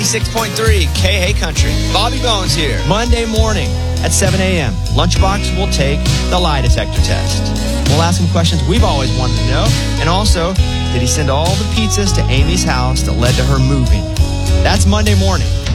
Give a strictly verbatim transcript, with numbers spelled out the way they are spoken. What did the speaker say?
ninety-six point three K Hey Country. Bobby Bones here. Monday morning at seven a.m., Lunchbox will take the lie detector test. We'll ask him questions we've always wanted to know. And also, did he send all the pizzas to Amy's house that led to her moving? That's Monday morning